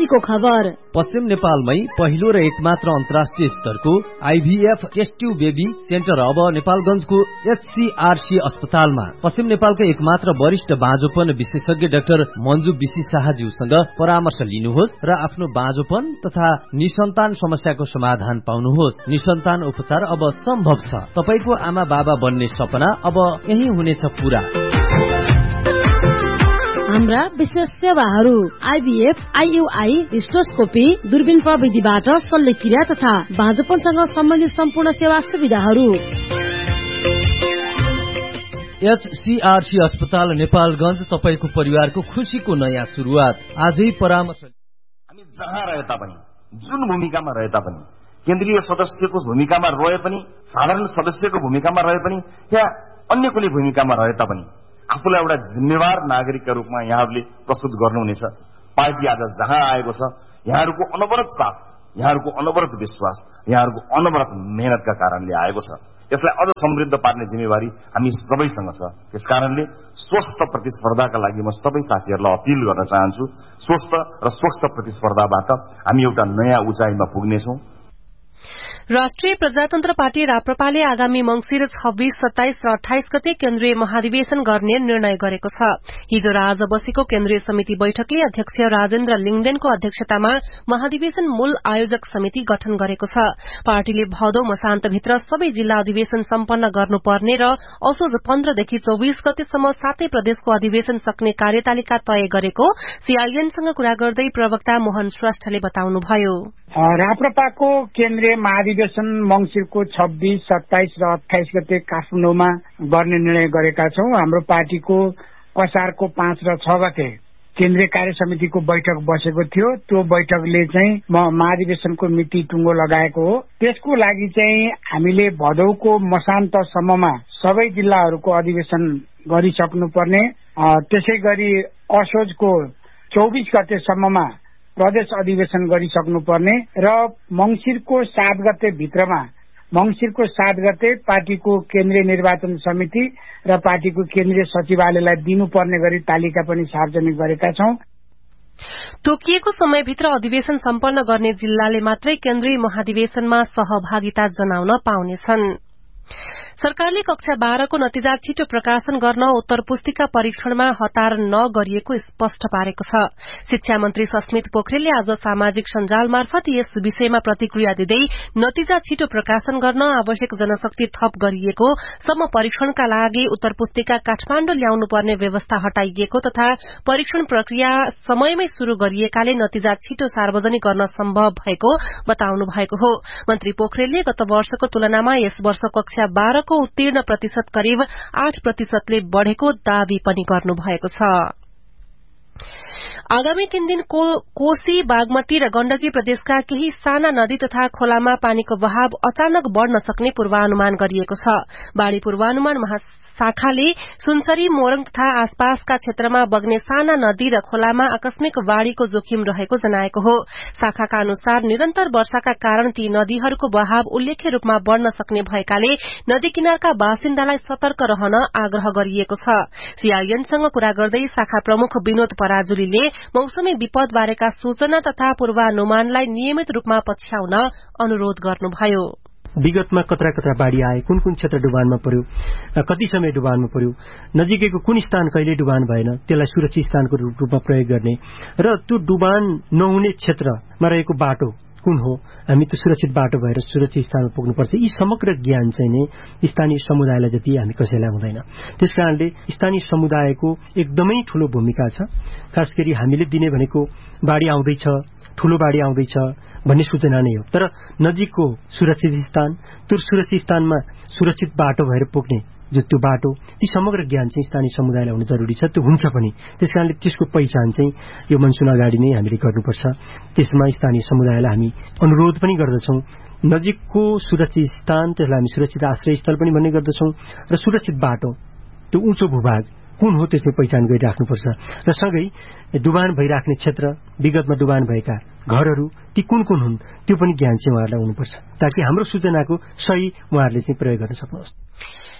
खुसीको खबर। पश्चिम नेपालमै पहिलो र एकमात्र अन्तर्राष्ट्रिय स्तरको IVF test tube baby centre अब नेपालगञ्जको एचसीआरसी अस्पतालमा। पश्चिम नेपालको एकमात्र वरिष्ठ बाँझोपन विशेषज्ञ डाक्टर मन्जु बिसी शाहज्यूसँग परामर्श लिनुहोस् र आफ्नो बाँझोपन तथा निसन्तान समस्याको समाधान पाउनुहोस्। निसन्तान उपचार अब सम्भव छ। तपाईको आमा बाबा बन्ने सपना अब यही हुनेछ पूरा। हाम्रा विशेष सेवाहरू आइभीएफ, आइयुआई, हिस्टोस्कोपी, दूरबीन प्रविधिबाट शल्यक्रिया तथा बाँझोपनसँग सम्बन्धित सम्पूर्ण सेवा सुविधाहरू। एचसीआरसी अस्पताल नेपालगञ्ज, तपाईको परिवारको खुशीको नयाँ सुरुवात। आजै परामर्श। हामी जहाँ रहे तापनि, जुन भूमिकामा रहे तापनि, केन्द्रीय सदस्यको भूमिकामा रहे पनि, साधारण सदस्यको भूमिकामा रहे पनि, या अन्य कुनै भूमिकामा रहे तापनि आफूलाई एउटा जिम्मेवार नागरिकका रूपमा यहाँहरूले प्रस्तुत गर्नुहुनेछ। पार्टी आज जहाँ आएको छ, यहाँहरूको अनवरत साथ, यहाँहरूको अनवरत विश्वास, यहाँहरूको अनवरत मेहनतका कारणले आएको छ। यसलाई अझ समृद्ध पार्ने जिम्मेवारी हामी सबैसँग छ। त्यसकारणले स्वस्थ प्रतिस्पर्धाका लागि म सबै साथीहरूलाई अपील गर्न चाहन्छु। स्वस्थ र स्वच्छ प्रतिस्पर्धाबाट हामी एउटा नयाँ उचाइमा पुग्नेछौँ। राष्ट्रिय प्रजातन्त्र पार्टी राप्रपाले आगामी मंसिर 26, 27 र 28 गते केन्द्रीय महाधिवेशन गर्ने निर्णय गरेको छ। हिजो आज बसेको केन्द्रीय समिति बैठकले अध्यक्ष राजेन्द्र लिङदेनको अध्यक्षतामा महाधिवेशन मूल आयोजक समिति गठन गरेको छ। पार्टीले भदौ मसान्तभित्र सबै जिल्ला अधिवेशन सम्पन्न गर्नुपर्ने र असोज 15 देखि 24 गतेसम्म 7 प्रदेशको अधिवेशन सक्ने कार्यतालिका तय गरेको सीआईएनसँग कुरा गर्दै प्रवक्ता मोहन श्रेष्ठले बताउनुभयो। राप्रपाको केन्द्रीय महाधिवेशन मंसिरको 26, 27 र 28 गते काठमाडौँमा गर्ने निर्णय गरेका छौं। हाम्रो पार्टीको असारको 5 र 6 गते केन्द्रीय कार्य समितिको बैठक बसेको थियो। त्यो बैठकले चाहिँ महाधिवेशनको मिति टुङ्गो लगाएको हो। त्यसको लागि चाहिँ हामीले भदौको मसान्तसम्ममा सबै जिल्लाहरूको अधिवेशन गरिसक्नुपर्ने, त्यसै गरी असोजको 24 गतेसम्ममा प्रदेश अधिवेशन गरिसक्नुपर्ने र मंसिरको 7 गते भित्रमा, मंसिरको 7 गते पार्टीको केन्द्रीय निर्वाचन समिति र पार्टीको केन्द्रीय सचिवालयलाई दिनुपर्ने गरी तालिका पनि सार्वजनिक गरेका छौं। तोकिएको समयभित्र अधिवेशन सम्पन्न गर्ने जिल्लाले मात्रै केन्द्रीय महाधिवेशनमा सहभागिता जनाउन पाउनेछन्। सरकारले कक्षा 12 को नतिजा छिटो प्रकाशन गर्न उत्तर पुस्तिका परीक्षणमा हतार नगरिएको स्पष्ट पारेको छ। शिक्षा मन्त्री सस्मित पोखरेलले आज सामाजिक सञ्जाल मार्फत यस विषयमा प्रतिक्रिया दिँदै नतिजा छिटो प्रकाशन गर्न आवश्यक जनशक्ति थप गरिएको, सम्म परीक्षणका लागि उत्तर पुस्तिका काठमाण्डु ल्याउनुपर्ने व्यवस्था हटाइएको तथा परीक्षण प्रक्रिया समयमै शुरू गरिएकाले नतिजा छिटो सार्वजनिक गर्न सम्भव भएको बताउनु भएको हो। मन्त्री पोखरेलले गत वर्षको तुलनामा यस वर्ष कक्षा 12 को उत्तीर्ण प्रतिशत करिब 8% बढ़ेको दावी पनि गर्नुभएको छ। आगामी 3 दिन कोशी, बागमती र गण्डकी प्रदेशका केही साना नदी तथा खोलामा पानीको बहाव अचानक बढ़न सक्ने पूर्वानुमान गरिएको छ। बाढ़ी पूर्वानुमान शाखाले सुनसरी, मोरङ तथा आसपासका क्षेत्रमा बग्ने साना नदी र खोलामा आकस्मिक बाढ़ीको जोखिम रहेको जनाएको हो। शाखाका अनुसार निरन्तर वर्षाका कारण ती नदीहरूको बहाव उल्लेख्य रूपमा बढ़न सक्ने भएकाले नदी किनारका बासिन्दालाई सतर्क रहन आग्रह गरिएको छ। सीआईएनसँग कुरा गर्दै शाखा प्रमुख विनोद पराजुलीले मौसमी विपद बारेका सूचना तथा पूर्वानुमानलाई नियमित रूपमा पछ्याउन अनुरोध गर्नुभयो। विगतमा कत्रा कत्रा बाढ़ी आए, कुन कुन क्षेत्र डुबानमा पर्यो, कति समय डुबानमा पर्यो, नजिकैको कुन स्थान कहिले डुबान भएन, त्यसलाई सुरक्षित स्थानको रूपमा प्रयोग गर्ने र त्यो डुबान नहुने क्षेत्रमा रहेको बाटो कुन हो, हामी त्यो सुरक्षित बाटो भएर सुरक्षित स्थानमा पुग्नुपर्छ। यी समग्र ज्ञान चाहिँ नै स्थानीय समुदायलाई जति हामी कसैलाई हुँदैन। त्यसकारणले स्थानीय समुदायको एकदमै ठूलो भूमिका छ। खास गरी हामीले दिने भनेको बाढ़ी आउँदैछ, ठूलो बाढ़ी आउँदैछ भन्ने सूचना नै हो, तर नजिकको सुरक्षित स्थान, त्यो सुरक्षित स्थानमा सुरक्षित बाटो भएर पुग्ने जो त्यो बाटो, ती समग्र ज्ञान चाहिँ स्थानीय समुदायलाई हुनु जरुरी छ। त्यो हुन्छ पनि। त्यसकारणले त्यसको पहिचान चाहिँ यो मनसुन अगाडि नै हामीले गर्नुपर्छ। त्यसमा स्थानीय समुदायलाई हामी अनुरोध पनि गर्दछौं। नजिकको सुरक्षित स्थान, त्यसलाई हामी सुरक्षित आश्रय स्थल पनि भन्ने गर्दछौं र सुरक्षित बाटो, त्यो उँचो भूभाग कुन हो त्यसको पहिचान गरिराख्नुपर्छ र सँगै डुबान भइराख्ने क्षेत्र, विगतमा डुबान भएका घरहरू ती कुन कुन हुन् त्यो पनि ज्ञान चाहिँ उहाँहरूलाई हुनुपर्छ, ताकि हाम्रो सूचनाको सही उहाँहरूले चाहिँ प्रयोग गर्न सक्नुहोस्।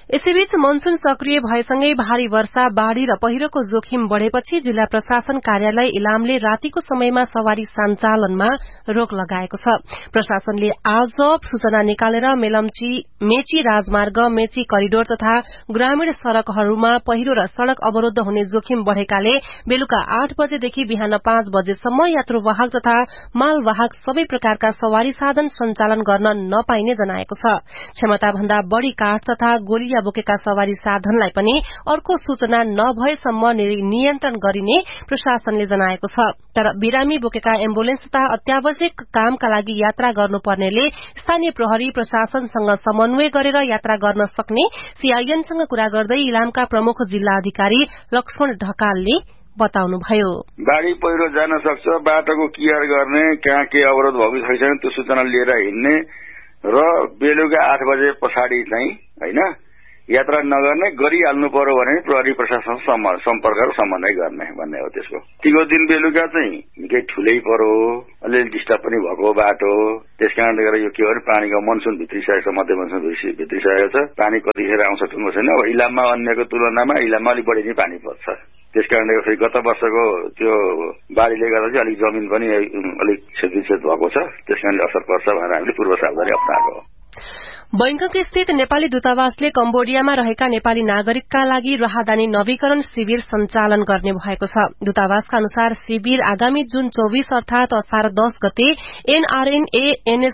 यसैबीच मनसून सक्रिय भएसँगै भारी वर्षा, बाढ़ी र पहिरोको जोखिम बढ़ेपछि जिल्ला प्रशासन कार्यालय इलामले रातिको समयमा सवारी सञ्चालनमा रोक लगाएको छ। प्रशासनले आज सूचना निकालेर मेची राजमार्ग, मेची करिडोर तथा ग्रामीण सड़कहरूमा पहिरो र सड़क अवरोध हुने जोखिम बढ़ेकाले बेलुका 8 बजेदेखि बिहान 5 बजेसम्म यात्रुवाहक तथा मालवाहक सबै प्रकारका सवारी साधन सञ्चालन गर्न नपाइने जनाएको छ। क्षमताभन्दा बढ़ी काठ तथा गोलिया बोकेका सवारी साधनलाई पनि अर्को सूचना नभएसम्म नियन्त्रण गरिने प्रशासनले जनाएको छ। तर बिरामी बोकेका एम्बुलेन्स तथा अत्यावश्यक कामका लागि यात्रा गर्नुपर्नेले स्थानीय प्रहरी प्रशासनसँग समन्वय गरेर यात्रा गर्न सक्ने सीआईएनसँग कुरा गर्दै इलामका प्रमुख जिल्ला अधिकारी लक्ष्मण ढकालले बताउनुभयो। बाढ़ी पहिरो जान सक्छ, बाटोको केयर गर्ने, कहाँ के अवरोध भएको छैन त्यो सूचना लिएर हिँड्ने र बेलुका 8 बजे पछाडि चाहिँ हैन यात्रा नगर्ने, गरिहाल्नु पर्यो भने प्रहरी प्रशासन सम्पर्क र समन्वय गर्ने भन्ने हो। त्यसको तिगो दिन बेलुका चाहिँ निकै ठुलै पर्यो, अलिअलि डिस्टर्ब पनि भएको बाटो, त्यसकारणले गर्दा यो के हो भने पानीको मनसुन भित्रिसकेको छ, मध्य मनसुन भित्रिसकेको छ। पानी कतिखेर आउँछ ठुलो छैन। अब इलाममा अन्यको तुलनामा इलाममा अलिक बढी नै पानी पर्छ। त्यसकारणले फेरि गत वर्षको त्यो बाढीले गर्दा चाहिँ अलिक जमिन पनि अलिक क्षतिक्षत भएको छ। त्यसकारणले असर पर्छ भनेर हामीले पूर्व सावधानी अपनाएको हो। बैंकक स्थित नेपाली दूतावासले कम्बोडियामा रहेका नेपाली नागरिकका लागि राहदानी नवीकरण शिविर सञ्चालन गर्ने भएको छ। दूतावासका अनुसार शिविर आगामी जुन 24 अर्थात असार 10 गते एनआरएनए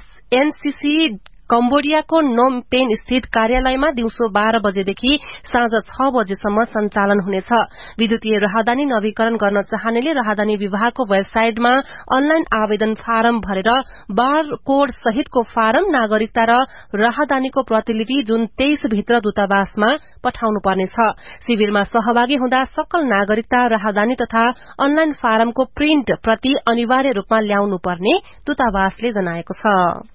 एनसीसी कम्बोडियाको नोम पेन स्थित कार्यालयमा दिउँसो 12 बजेदेखि साँझ 6 बजेसम्म सञ्चालन हुनेछ। विद्युतीय राहदानी नवीकरण गर्न चाहनेले राहदानी विभागको वेबसाइटमा अनलाइन आवेदन फारम भरेर बार कोड सहितको फारम, नागरिकता र राहदानीको प्रतिलिपि जुन 23 भित्र दूतावासमा पठाउनु पर्नेछ। शिविरमा सहभागी हुँदा सकल नागरिकता, राहदानी तथा अनलाइन फारमको प्रिन्ट प्रति अनिवार्य रूपमा ल्याउनु पर्ने दूतावासले जनाएको छ।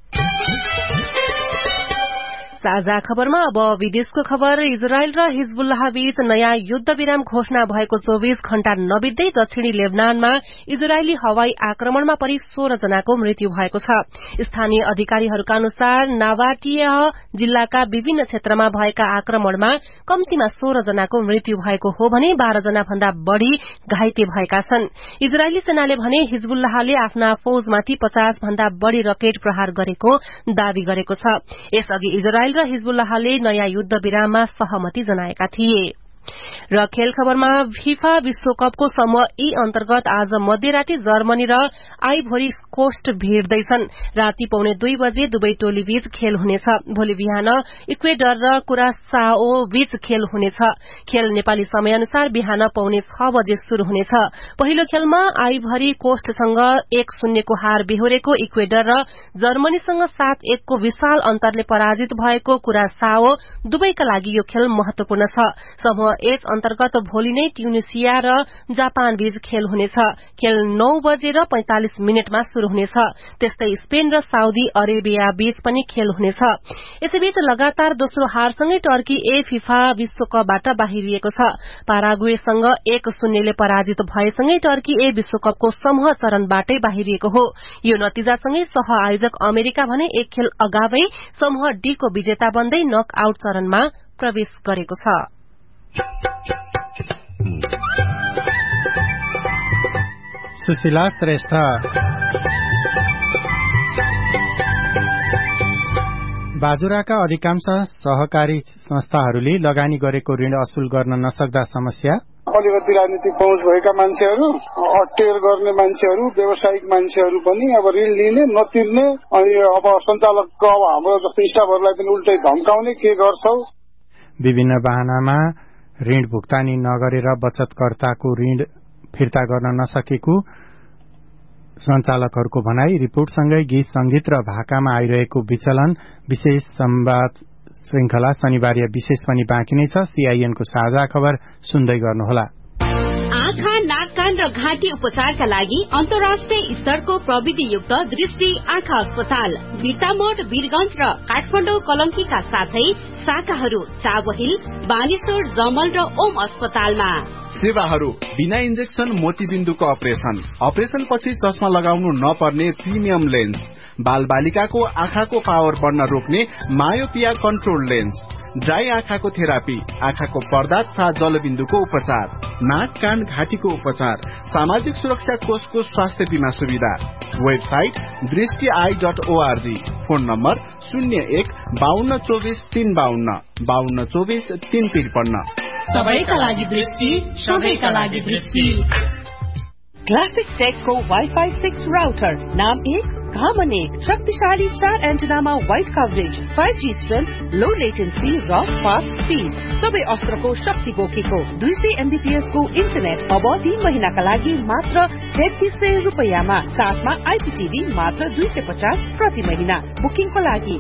ताजा खबरमा अब विदेशको खबर। इजरायल र हिजबुल्लाह बीच नयाँ युद्ध विराम घोषणा भएको 24 घण्टा नबित्दै दक्षिणी लेबनानमा इजरायली हवाई आक्रमणमा परि 16 जनाको मृत्यु भएको छ। स्थानीय अधिकारीहरूका अनुसार नावाटिया जिल्लाका विभिन्न क्षेत्रमा भएका आक्रमणमा कम्तीमा 16 जनाको मृत्यु भएको हो भने 12 जना भन्दा बढ़ी घाइते भएका छन्। इजरायली सेनाले भने हिजबुल्लाहले आफ्ना फौजमाथि 50 भन्दा बढ़ी रकेट प्रहार गरेको दावी गरेको छ। यसअघि इजरायल र हिजबुल्लाहले नयाँ युद्ध विराममा सहमति जनाएका थिए। र खेल खबरमा फिफा विश्वकपको समूह ई अन्तर्गत आज मध्यराती जर्मनी र आइभोरी कोस्ट भिड्दैछन्। राति 1:45 बजे दुवै टोली बीच खेल हुनेछ। भोलि बिहान इक्वेडर र कुरासाओ बीच खेल हुनेछ। खेल नेपाली समय अनुसार बिहान 5:45 बजे शुरू हुनेछ। पहिलो खेलमा आइभोरी कोस्टसँग 1-0 को हार बेहोरेको इक्वेडर र जर्मनीसँग 7-1 को विशाल अन्तरले पराजित भएको कुरासाओ दुवैका लागि यो खेल महत्वपूर्ण छ। समूह एच अन्तर्गत भोलि नै ट्युनिसिया र जापान बीच खेल हुनेछ। खेल 9:45 शुरू हुनेछ। त्यस्तै स्पेन र साउदी अरेबिया बीच पनि खेल हुनेछ। यसैबीच लगातार दोस्रो हारसँगै टर्की ए फिफा विश्वकपबाट बाहिरिएको छ। पाराग्वेसँग 1-0 ले पराजित भएसँगै टर्की ए विश्वकपको समूह चरणबाटै बाहिरिएको हो। यो नतिजासँगै सह आयोजक अमेरिका भने एक खेल अगावै समूह डी को विजेता बन्दै नक आउट चरणमा प्रवेश गरेको छ। सुशीला श्रेष्ठ। बाजुराका अधिकांश सहकारी संस्थाहरूले लगानी गरेको ऋण असुल गर्न नसक्दा समस्या। अलिकति राजनीतिक पहुँच भएका मान्छेहरू, अटेर गर्ने मान्छेहरू, व्यावसायिक मान्छेहरू पनि अब ऋण लिने नतिर्ने, अनि अब सञ्चालकको अब हाम्रो जस्तो स्टाफहरूलाई पनि उल्टै धम्काउने के गर्छौ। विभिन्न बहानामा ऋण भुक्तानी नगरेर बचतकर्ताको ऋण फिर्ता गर्न नसकेको सञ्चालकहरूको भनाई। रिपोर्टसँगै गीत संगीत र भाकामा आइरहेको विचलन विशेष संवाद श्रृंखला शनिबार विशेष पनि बाँकी नै छ। सीआईएनको साझा खबर सुन्दै गर्नुहोला। आँखा, नाक, कान र घाँटी उपचारका लागि अन्तर्राष्ट्रिय स्तरको प्रविधियुक्त दृष्टि आँखा अस्पताल बिर्तामोड, वीरगंज र काठमाडौँ कलंकीका साथै शाखाहरू चाबहिल, बानेश्वर, जमल र ओम अस्पतालमा। सेवाहरू बिना इन्जेक्सन मोतीबिन्दुको अपरेशन पछि चस्मा लगाउनु नपर्ने प्रिमियम लेन्स, बाल बालिकाको आँखाको पावर बढ्न रोक्ने मायोपिया कन्ट्रोल लेन्स, ड्राई आँखाको थेरापी, आँखाको पर्दा तथा जलबिन्दुको उपचार, नाक कान घाँटीको उपचार, सामाजिक सुरक्षा कोषको स्वास्थ्य बीमा सुविधा। वेबसाइट दृष्टि.org। Phone number 01-5224-352 5224-353। सबैका लागि दृष्टि, सबैका लागि दृष्टि। क्लासिक टेकको वाइफाई 6 राउटर, नाम 1 घामन 1, शक्तिशाली 4 एन्टेनामा वाइड कभरेज, 5G स्ट्रेन्थ, लो लेटेन्सी र फास्ट स्पीड, सबै अस्त्रको शक्ति बोकेको 200 MBPS को इन्टरनेट अब 3 महिनाका लागि मात्र 3300 रुपैयाँमा, साथमा आइपीटीभी मात्र 250 प्रति महिना। बुकिङको लागि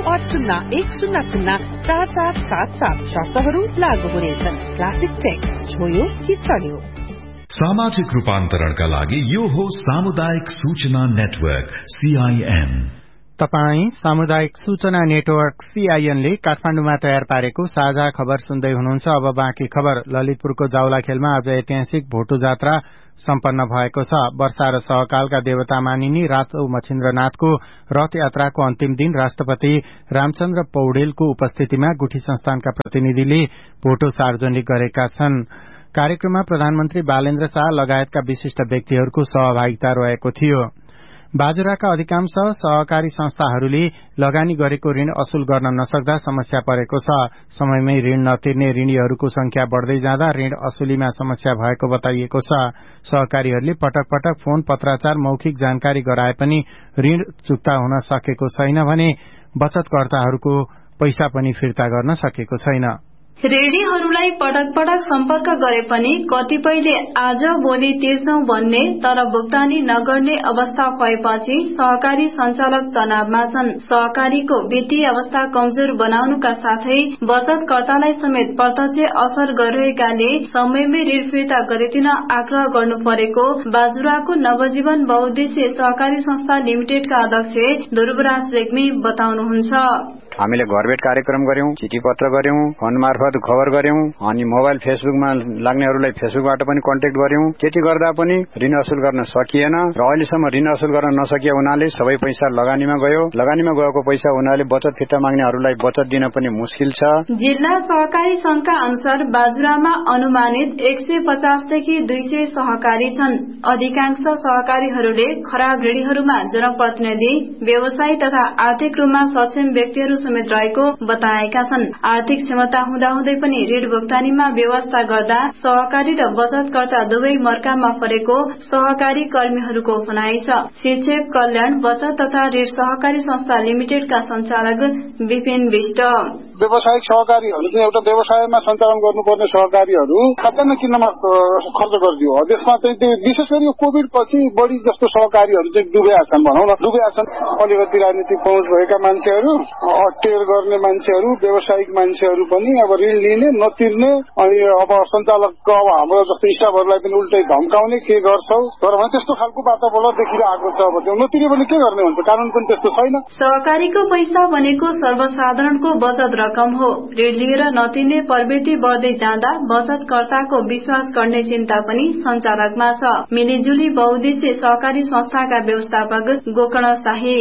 9801004477, शर्तहरू लागू हुनेछन्। क्लासिक टेक, छोयो कि चल्यो। सामाजिक रूपान्तरणका लागि यो हो सामुदायिक सूचना नेटवर्क CIN। तपाई सामुदायिक सूचना नेटवर्क CIN ले काठमाडौँमा तयार पारेको साझा खबर सुन्दै हुनुहुन्छ। अब बाँकी खबर। ललितपुरको जाउला खेलमा आज ऐतिहासिक भोटो जात्रा सम्पन्न भएको छ। वर्षा र सहकालका देवता मानिने रातो मछिन्द्रनाथको रथ यात्राको अन्तिम दिन राष्ट्रपति रामचन्द्र पौडेलको उपस्थितिमा गुठी संस्थानका प्रतिनिधिले भोटो सार्वजनिक गरेका छन्। कार्यक्रममा प्रधानमन्त्री बालेन्द्र शाह लगायतका विशिष्ट व्यक्तिहरूको सहभागिता रहेको थियो। बाजुराका अधिकांश सहकारी संस्थाहरूले लगानी गरेको ऋण असुल गर्न नसक्दा समस्या परेको छ। समयमै ऋण नतिर्ने ऋणीहरूको संख्या बढ़दै जाँदा ऋण असुलीमा समस्या भएको बताइएको छ। सहकारीहरूले पटक पटक फोन पत्राचार मौखिक जानकारी गराए पनि ऋण चुक्ता हुन सकेको छैन भने बचतकर्ताहरूको पैसा पनि फिर्ता गर्न सकेको छैन। ऋणीहरूलाई पटक पटक सम्पर्क गरे पनि कतिपयले आज भोलि तिर्छौं भन्ने तर भुक्तानी नगर्ने अवस्था भएपछि सहकारी सञ्चालक तनावमा छन्। सहकारीको वित्तीय अवस्था कमजोर बनाउनुका साथै बचतकर्तालाई समेत प्रत्यक्ष असर गरिरहेकाले समयमै ऋण फिर्ता गरिदिन आग्रह गर्नु परेको बाजुराको नवजीवन बहुद्देश्य सहकारी संस्था लिमिटेडका अध्यक्ष ध्रुवराज रेग्मी बताउनुहुन्छ। हामीले घरबेट कार्यक्रम गर्यौं, चिठी पत्र गर्यौं, फोन मार्फत खबर गर्यौं, अनि मोबाइल फेसबुकमा लाग्नेहरूलाई फेसबुकबाट पनि कन्ट्याक्ट गर्यौं। त्यति गर्दा पनि ऋण असुल गर्न सकिएन र अहिलेसम्म ऋण असुल गर्न नसकिए हुनाले सबै पैसा लगानीमा गयो। लगानीमा गएको पैसा हुनाले बचत फिर्ता माग्नेहरूलाई बचत दिन पनि मुस्किल छ। जिल्ला सहकारी संघका अनुसार बाजुरामा अनुमानित 150 देखि 200 सहकारी छन्। अधिकांश सहकारीहरूले खराब ऋणीहरूमा जनप्रतिनिधि, व्यवसायी तथा आर्थिक रूपमा सक्षम व्यक्तिहरू समेत रहेको बताएका छन्। आर्थिक क्षमता हुँदाहुँदै पनि ऋण भुक्तानीमा व्यवस्था गर्दा सहकारी र बचतकर्ता दुवै मर्कामा परेको सहकारी कर्मीहरूको भनाइ छ। शिक्षक कल्याण बचत तथा ऋण सहकारी संस्था लिमिटेडका संचालक विपिन विष्ट, व्यावसायिक सहकारीहरू चाहिँ एउटा व्यवसायमा सञ्चालन गर्नुपर्ने सहकारीहरू खातामा किन्नमा खर्च गरिदियो। त्यसमा चाहिँ त्यो विशेष गरी कोभिड पछि बढी जस्तो सहकारीहरू चाहिँ डुबेका छन्, भनौँ न डुबेका छन्। अलिकति राजनीतिक पहुँच भएका मान्छेहरू, अटेर गर्ने मान्छेहरू, व्यावसायिक मान्छेहरू पनि अब ऋण लिने नतिर्ने, अनि अब सञ्चालकको अब हाम्रो जस्तो स्टाफहरूलाई पनि उल्टै धम्काउने, के गर्छौ तर त्यस्तो खालको वातावरण देखिरहेको छ। अब त्यो नतिरे पनि के गर्ने हुन्छ, कानून पनि त्यस्तो छैन। सहकारीको पैसा भनेको सर्वसाधारणको बचत रकम हो। ऋण लिएर नतिर्ने प्रवृत्ति बढ्दै जाँदा बचतकर्ताको विश्वास गर्ने चिन्ता पनि सञ्चालकमा छ। मिलिजुली बहुद्देश्य सहकारी संस्थाका व्यवस्थापक गोकर्ण शाही,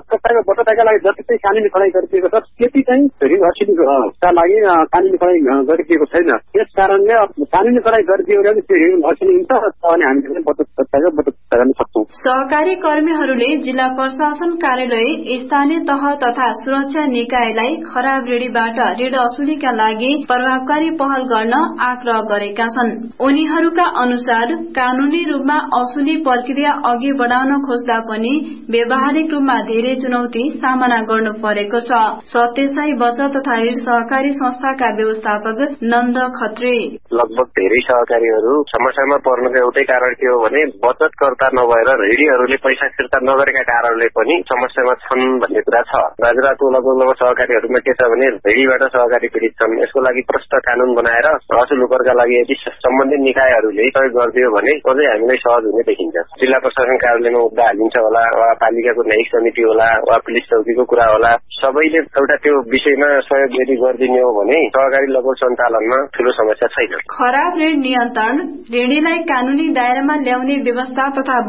बचतका लागि जति चाहिँ कानुनी कडाई गरिदिएको छ त्यति चाहिँ ऋण असुलीका लागि कानुनी कडाई गरिदिएको छैन। यस कारणले कानुनी कडाई गरिदियो भने त्यो ऋण असुली हुन्छ अनि हामीले बचत गर्न सक्छौं। सहकारी कर्मीहरूले जिल्ला प्रशासन कार्यालय, स्थानीय तह तथा सुरक्षा निकायलाई खराब ऋणीबाट ऋण असुलीका लागि प्रभावकारी पहल गर्न आग्रह गरेका छन्। उनीहरूका अनुसार कानूनी रूपमा असुली प्रक्रिया अघि बढाउन खोज्दा पनि व्यावहारिक रूपमा धेरै चुनौती सामना गर्नु परेको छ। सत्यसाई बचत तथा ऋण सहकारी संस्थाका व्यवस्थापक नन्द खत्री, लगभग धेरै सहकारीहरू समस्यामा पर्नुको एउटै कारण के हो भने बचतकर्ता नभएर ऋणीहरूले पैसा फिर्ता नगरेका कारणले पनि समस्यामा छन् भन्ने कुरा छ। बाजुराको लगभग सहकारीहरूमा के छ भने ऋणीबाट सहकारी पीडित छन्। यसको लागि प्रष्ट कानून बनाएर असुल उपरका लागि यदि सम्बन्धित निकायहरूले सहयोग गरिदियो भने अझै हामीलाई सहज हुने देखिन्छ। जिल्ला प्रशासन कार्यालयमा मुद्दा हालिन्छ होला, वा पालिकाको न्यायिक समिति होला, वा पुलिस चौकीको कुरा होला, सबैले एउटा त्यो विषयमा सहयोग यदि गरिदिने हो भने सहकारी लगभग सञ्चालनमा ठूलो समस्या छैन। खराब ऋण नियन्त्रण, ऋणीलाई कानूनी दायरामा ल्याउने व्यवस्था तथा बचत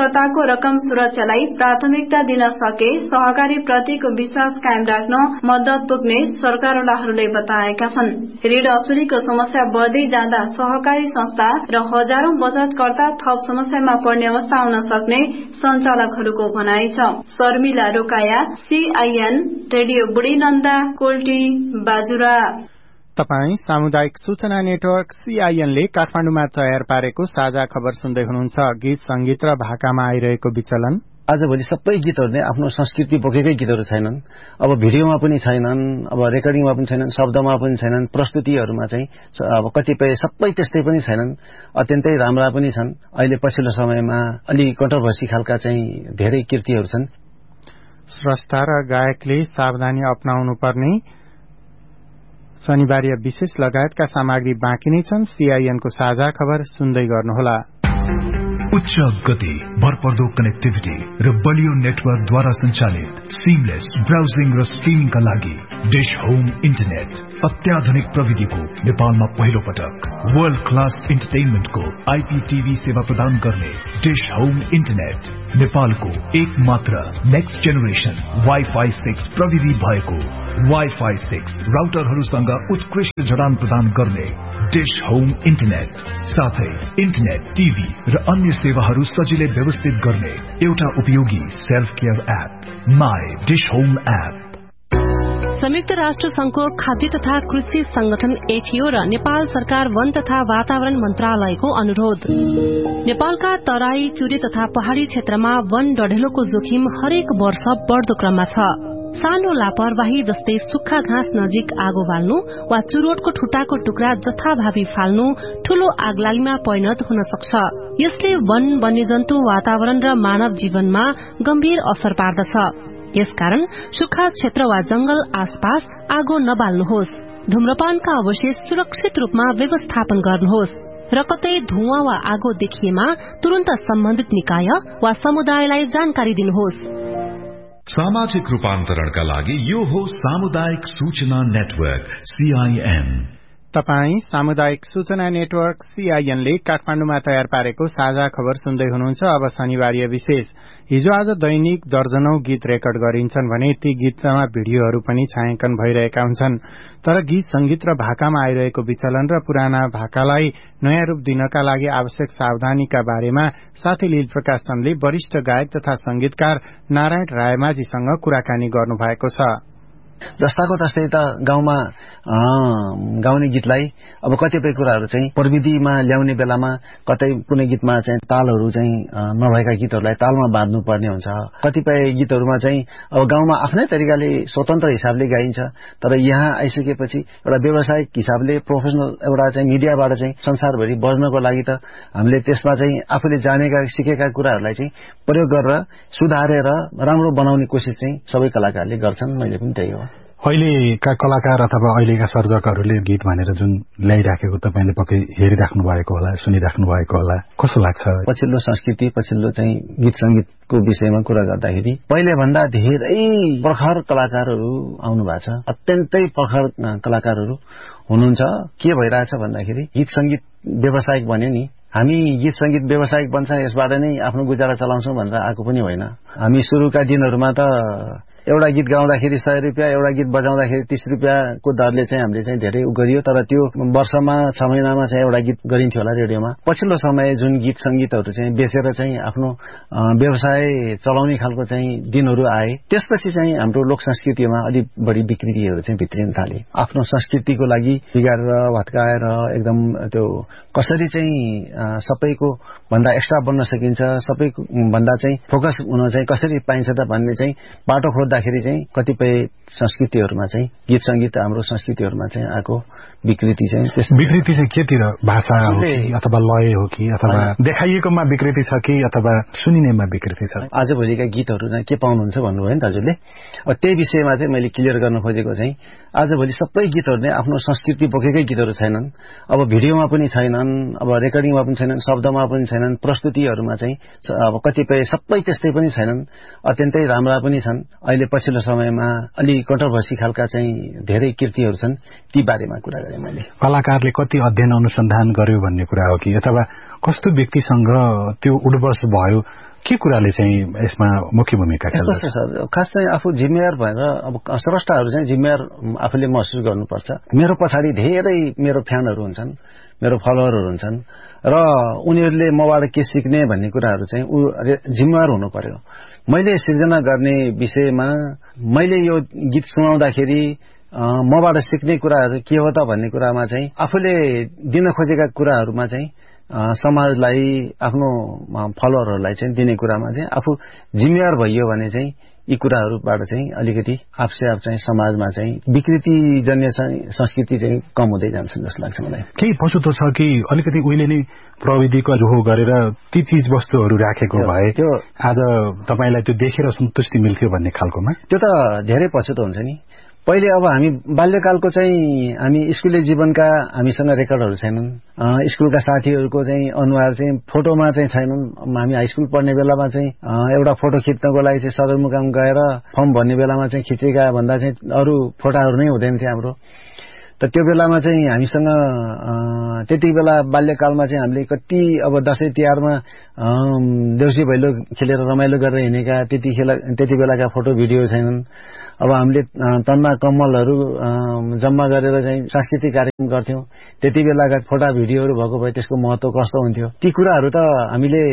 प्रयोगकर्ताको रकम सुरक्षालाई प्राथमिकता दिन सके सहकारी प्रतिको विश्वास कायम राख्न मद्दत पुग्ने सरकारवालाहरूले बताएका छन्। ऋण असुलीको समस्या बढ्दै जाँदा सहकारी संस्था र हजारौं बचतकर्ता थप समस्यामा पर्ने अवस्था आउन सक्ने सञ्चालकहरूको भनाइ छ। शर्मिला रोकाया, CIN रेडियो बुढीनन्दा, कोल्टी, बाजुरा। तपाई सामुदायिक सूचना नेटवर्क CIN ले काठमाडौँमा तयार पारेको साझा खबर सुन्दै हुनुहुन्छ। गीत संगीत र भाकामा आइरहेको विचलन। आजभोलि सबै गीतहरूले आफ्नो संस्कृति बोकेकै गीतहरू छैनन्। अब भिडियोमा पनि छैनन्, अब रेकर्डिङमा पनि छैनन्, शब्दमा पनि छैनन्, प्रस्तुतिहरूमा चाहिँ अब कतिपय सबै त्यस्तै पनि छैनन्, अत्यन्तै राम्रा पनि छन्। अहिले पछिल्लो समयमा अलि कन्ट्रोभर्सी खालका चाहिँ धेरै कृतिहरू छन्। स्रष्टा र गायकले सावधानी अपनाउनु पर्ने शनिबारीय विशेष लगायतका सामग्री बाँकी नै छन्। CIN को साझा खबर सुन्दै गर्नुहोला। उच्च गति, भरपर्दो कनेक्टिभिटी र बलियो नेटवर्कद्वारा सञ्चालित सिमलेस ब्राउजिङ र स्ट्रिमिङका लागि डिश होम इन्टरनेट अत्याधुनिक प्रविधिको नेपालमा पहिलो पटक वर्ल्ड क्लास इन्टरटेनमेन्टको IPTV सेवा प्रदान गर्ने डिश होम इन्टरनेट नेपालको एक मात्र नेक्स्ट जेनेरेसन Wi-Fi 6 प्रविधि भएको Wi-Fi 6 राउटरहरूसँग उत्कृष्ट जडान प्रदान गर्ने डिश होम इन्टरनेट साथै इन्टरनेट, टिभी र अन्य सेवाहरू सजिलै व्यवस्थित गर्ने एउटा उपयोगी self care app my dish home app. संयुक्त राष्ट्र संघको खाद्य तथा कृषि संगठन FAO र नेपाल सरकार वन तथा वातावरण मन्त्रालयको अनुरोध। नेपालका तराई, चुरे तथा पहाड़ी क्षेत्रमा वन डढेलोको जोखिम हरेक वर्ष बढ़दो क्रममा छ। सानो लापरवाही जस्तै सुक्खा घाँस नजिक आगो बाल्नु वा चुरोटको ठुटाको टुक्रा जथाभावी फाल्नु ठूलो आगलागीमा परिणत हुन सक्छ। यसले वन, वन्यजन्तु, वातावरण र मानव जीवनमा गम्भीर असर पार्दछ। यसकारण सुक्खा क्षेत्र वा जंगल आसपास आगो नबाल्नुहोस्। धूम्रपानका अवशेष सुरक्षित रूपमा व्यवस्थापन गर्नुहोस् र कतै धुवाँ वा आगो देखिएमा तुरन्त सम्बन्धित निकाय वा समुदायलाई जानकारी दिनुहोस्। सामाजिक रूपान्तरणका लागि यो हो सामुदायिक सूचना नेटवर्क CIN। तपाई सामुदायिक सूचना नेटवर्क CIN ले काठमाडौँमा तयार पारेको साझा खबर सुन्दै हुनुहुन्छ। अब शनिबारीय विशेष। हिजो आज दैनिक दर्जनौं गीत रेकर्ड गरिन्छन् भने ती गीतमा भिडियोहरू पनि छायाङ्कन भइरहेका हुन्छन्। तर गीत संगीत र भाकामा आइरहेको विचलन र पुराना भाकालाई नयाँ रूप दिनका लागि आवश्यक सावधानीका बारेमा साथी लील प्रकाश चन्दले वरिष्ठ गायक तथा संगीतकार नारायण रायमाझीसँग कुराकानी गर्नुभएको छ। जस्ताको तस्तै त गाउँमा गाउने गीतलाई अब कतिपय कुराहरू चाहिँ प्रविधिमा ल्याउने बेलामा कतै कुनै गीतमा चाहिँ तालहरू चाहिँ नभएका गीतहरूलाई तालमा बाँध्नु पर्ने हुन्छ। कतिपय गीतहरूमा चाहिँ अब गाउँमा आफ्नै तरिकाले स्वतन्त्र हिसाबले गाइन्छ, तर यहाँ आइसकेपछि एउटा व्यावसायिक हिसाबले प्रोफेसनल एउटा चाहिँ मिडियाबाट चाहिँ संसारभरि बज्नको लागि त हामीले त्यसमा चाहिँ आफूले जानेका सिकेका कुराहरूलाई चाहिँ प्रयोग गरेर सुधारेर राम्रो बनाउने कोसिस चाहिँ सबै कलाकारले गर्छन्। मैले पनि त्यही हो। अहिलेका कलाकार अथवा अहिलेका सर्जकहरूले गीत भनेर जुन ल्याइराखेको तपाईले पक्कै हेरिराख्नु भएको होला, सुनिराख्नु भएको होला, कस्तो लाग्छ? पछिल्लो संस्कृति, पछिल्लो चाहिँ गीत संगीतको विषयमा कुरा गर्दाखेरि पहिले भन्दा धेरै प्रखर कलाकारहरू आउनु भएको छ। अत्यन्तै प्रखर कलाकारहरू हुनुहुन्छ। के भइरहेछ भन्दाखेरि गीत संगीत व्यावसायिक भन्यो नि, हामी गीत संगीत व्यावसायिक बन्छ यसबाट नै आफ्नो गुजारा चलाउँछौं भनेर आएको पनि होइन। हामी सुरुका दिनहरूमा त एउटा गीत गाउँदाखेरि 100 रुपैयाँ, एउटा गीत बजाउँदाखेरि 30 रुपैयाँको दरले चाहिँ हामीले चाहिँ धेरै गरियो। तर त्यो वर्षमा 6 महिनामा चाहिँ एउटा गीत गरिन्थ्यो होला रेडियोमा। पछिल्लो समय जुन गीत संगीतहरू चाहिँ बेचेर चाहिँ आफ्नो व्यवसाय चलाउने खालको चाहिँ दिनहरू आए, त्यसपछि चाहिँ हाम्रो लोक संस्कृतिमा अलि बढी विकृतिहरू चाहिँ भित्रिन थाले। आफ्नो संस्कृतिको लागि बिगारेर भत्काएर एकदम त्यो कसरी चाहिँ सबैको भन्दा एक्स्ट्रा बन्न सकिन्छ, सबैको भन्दा चाहिँ फोकस हुन चाहिँ कसरी पाइन्छ त भन्ने चाहिँ बाटो खोज्दाखेरि चाहिँ कतिपय संस्कृतिहरूमा चाहिँ गीत संगीत हाम्रो संस्कृतिहरूमा चाहिँ आएको विकृति चाहिँ विकृति चाहिँ केतिर भाषा हो कि अथवा लय हो कि अथवा देखाइएकोमा विकृति छ कि अथवा सुनिनेमा विकृति छ? आजभोलिका गीतहरू चाहिँ के पाउनुहुन्छ भन्नुभयो नि दाजुले। त्यही विषयमा चाहिँ मैले क्लियर गर्न खोजेको चाहिँ आजभोलि सबै गीतहरूले आफ्नो संस्कृति बोकेकै गीतहरू छैनन्। अब भिडियोमा पनि छैनन्, अब रेकर्डिङमा पनि छैनन्, शब्दमा पनि छैनन्, प्रस्तुतिहरूमा चाहिँ अब कतिपय सबै त्यस्तै पनि छैनन्, अत्यन्तै राम्रा पनि छन्। अहिले पछिल्लो समयमा अलि कन्ट्रोभर्सी खालका चाहिँ धेरै कृतिहरू छन्, ती बारेमा कुरा गरेँ मैले। कलाकारले कति अध्ययन अनुसन्धान गर्यो भन्ने कुरा हो कि अथवा कस्तो व्यक्तिसँग त्यो उठबस भयो के कुराले चाहिँ यसमा मुख्य भूमिका खेल्छ? सर खास चाहिँ आफू जिम्मेवार भएर अब स्रष्टाहरू चाहिँ जिम्मेवार आफूले महसुस गर्नुपर्छ। मेरो पछाडि धेरै मेरो फ्यानहरू हुन्छन्, मेरो फलोअरहरू हुन्छन् र उनीहरूले मबाट के सिक्ने भन्ने कुराहरू चाहिँ जिम्मेवार हुनु पर्यो। मैले सिर्जना गर्ने विषयमा मैले यो गीत सुनाउँदाखेरि मबाट सिक्ने कुराहरू के हो त भन्ने कुरामा चाहिँ आफूले दिन खोजेका कुराहरूमा चाहिँ समाजलाई आफ्नो फलोअरहरूलाई चाहिँ दिने कुरामा चाहिँ आफू जिम्मेवार भइयो भने चाहिँ यी कुराहरूबाट चाहिँ अलिकति आफसे आफ चाहिँ समाजमा चाहिँ विकृतिजन्य संस्कृति चाहिँ कम हुँदै जान्छन् जस्तो लाग्छ मलाई। केही पछुतो छ कि अलिकति उहिले नै प्रविधिको जोहो गरेर ती चीज वस्तुहरू राखेको भए त्यो आज तपाईलाई त्यो देखेर सन्तुष्टि मिल्थ्यो भन्ने खालकोमा? त्यो त धेरै पछुतो हुन्छ नि। पहिले अब हामी बाल्यकालको चाहिँ हामी स्कुले जीवनका हामीसँग रेकर्डहरू छैनन्। स्कुलका साथीहरूको चाहिँ अनुहार चाहिँ फोटोमा चाहिँ छैनन्। हामी हाई स्कुल पढ्ने बेलामा चाहिँ एउटा फोटो खिच्नको लागि चाहिँ सदरमुकाम गएर फर्म भर्ने बेलामा चाहिँ खिचेका भन्दा चाहिँ अरू फोटाहरू नै हुँदैन थियो हाम्रो। त त्यो बेलामा चाहिँ हामीसँग त्यति बेला बाल्यकालमा चाहिँ हामीले कति अब दशैं तिहारमा देउसी भैलो खेलेर रमाइलो गरेर हिँडेका त्यति बेलाका फोटो भिडियो छैनन्। अब हामीले तन्ना कम्मलहरू जम्मा गरेर चाहिँ सांस्कृतिक कार्यक्रम गर्थ्यौं। त्यति बेलाका फोटा भिडियोहरू भएको भए त्यसको महत्व कस्तो हुन्थ्यो, ती कुराहरू त हामीले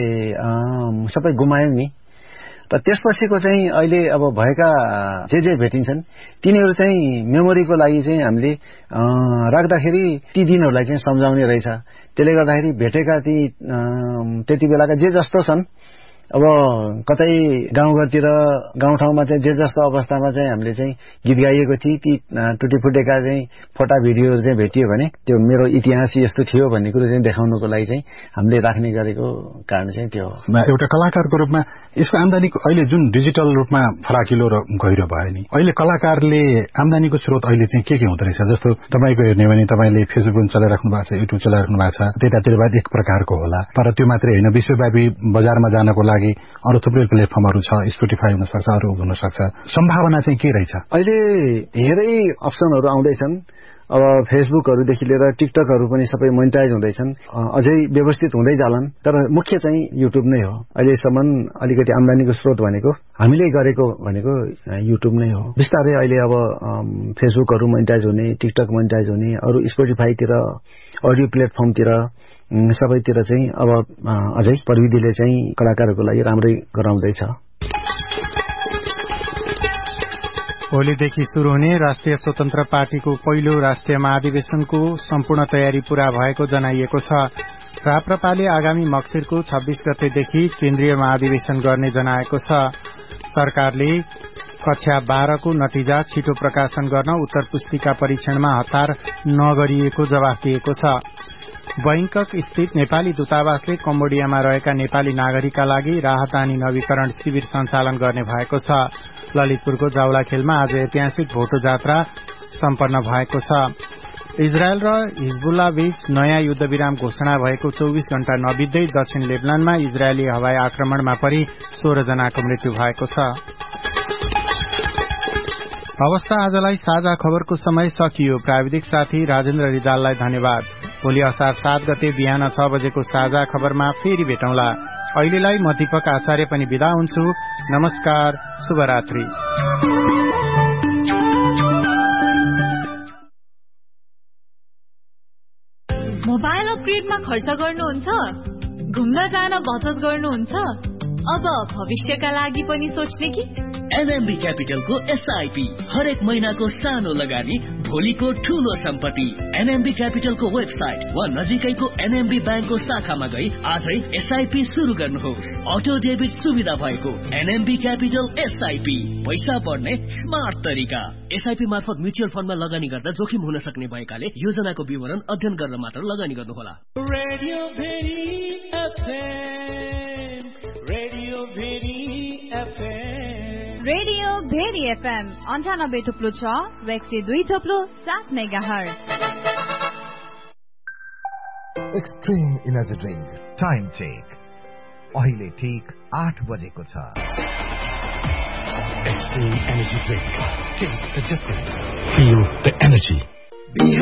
सबै गुमायौं नि। र त्यसपछिको चाहिँ अहिले अब भएका जे भेटिन्छन् तिनीहरू चाहिँ मेमोरीको लागि चाहिँ हामीले राख्दाखेरि ती दिनहरूलाई चाहिँ सम्झाउने रहेछ। त्यसले गर्दाखेरि भेटेका ती त्यति बेलाका जे जस्तो छन् अब कतै गाउँघरतिर गाउँठाउँमा चाहिँ जे जस्तो अवस्थामा चाहिँ हामीले चाहिँ गीत गाइएको थिए ती टुटी फुटेका चाहिँ फोटा भिडियोहरू चाहिँ भेटियो भने त्यो मेरो इतिहास यस्तो थियो भन्ने कुरो चाहिँ देखाउनको लागि चाहिँ हामीले राख्ने गरेको कारण चाहिँ त्यो हो। एउटा कलाकारको रूपमा यसको आम्दानी अहिले जुन डिजिटल रूपमा फराकिलो र गहिरो भयो नि, अहिले कलाकारले आम्दानीको स्रोत अहिले चाहिँ के हुँदो रहेछ? जस्तो तपाईको हेर्ने भने तपाईले फेसबुक पनि चलाइराख्नु भएको छ, युट्युब चलाइराख्नु भएको छ, त्यतातिरबाट एक प्रकारको होला। तर त्यो मात्रै होइन, विश्वव्यापी बजारमा जानको लागि अरू थुप्रै प्लेटफर्महरू छ, स्पोटिफाई हुन सक्छ, अरू हुन सक्छ। सम्भावना चाहिँ के रहेछ? अहिले धेरै अप्सनहरू आउँदैछन्। अब फेसबुकहरूदेखि लिएर टिकटकहरू पनि सबै मोनिटाइज हुँदैछन्, अझै व्यवस्थित हुँदै जालान्। तर मुख्य चाहिँ युट्युब नै हो अहिलेसम्म। अलिकति आम्दानीको स्रोत भनेको हामीले गरेको भनेको युट्युब नै हो। बिस्तारै अहिले अब फेसबुकहरू मोनिटाइज हुने, टिकटक मोनिटाइज हुने, अरू स्पोटिफाईतिर, अडियो प्लेटफर्मतिर सबैतिर चाहिँ अब अझै प्रविधिले चाहिँ कलाकारहरूको लागि राम्रै गराउँदैछ। भोलिदेखि शुरू हुने राष्ट्रिय स्वतन्त्र पार्टीको पहिलो राष्ट्रिय महाधिवेशनको सम्पूर्ण तयारी पूरा भएको जनाइएको छ। राप्रपाले आगामी मक्सिरको 26 गतेदेखि केन्द्रीय महाधिवेशन गर्ने जनाएको छ। सरकारले कक्षा 12 को नतिजा छिटो प्रकाशन गर्न उत्तर पुस्तिका परीक्षणमा हतार नगरिएको जवाफ दिएको छ। बैंकक स्थित नेपाली दूतावासले कम्बोडियामा रहेका नेपाली नागरिकका लागि राहदानी नवीकरण शिविर सञ्चालन गर्ने भएको छ। ललितपुरको जाउलाखेलमा आज ऐतिहासिक भोटो जात्रा सम्पन्न भएको छ। इजरायल र हिजबुल्ला बीच नयाँ युद्धविराम घोषणा भएको 24 घण्टा नबित्दै दक्षिण लेबनानमा इजरायली हवाई आक्रमणमा परि 16 जनाको मृत्यु भएको छ। अवस्था आजलाई साझा खबरको समय सकियो। प्राविधिक साथी राजेन्द्र रिजाललाई धन्यवाद। भोलि असार 7 गते बिहान 6 बजेको साझा खबरमा फेरि भेटौँला। अहिलेलाई म दीपक आचार्य पनि बिदा हुन्छु। नमस्कार, शुभरात्रि। मोबाइल अपग्रेडमा खर्च गर्नुहुन्छ? घुम्न जान बचत गर्नुहुन्छ? अब भविष्यका लागि पनि सोच्ने कि? एनएमबी क्यापिटलको एसआईपी हरेक महिनाको सानो लगानी, भोलिको ठूलो सम्पत्ति। एनएमबी क्यापिटलको वेबसाइट वा नजिकैको एनएमबी ब्याङ्कको शाखामा गई आजै एसआईपी शुरू गर्नुहोस्। अटो डेबिट सुविधा भएको एनएमबी क्यापिटल एसआईपी, पैसा बढ्ने स्मार्ट तरिका। एसआईपी मार्फत म्युचुअल फण्डमा लगानी गर्दा जोखिम हुन सक्ने भएकाले योजनाको विवरण अध्ययन गरेर मात्र लगानी गर्नुहोला। Radio very FM, radio very FM, radio very FM 98.6 र 102.7 megahertz. Extreme energy drink time check अहिले ठीक 8 बजेको छ। Extreme energy drink, test the difference, feel the energy.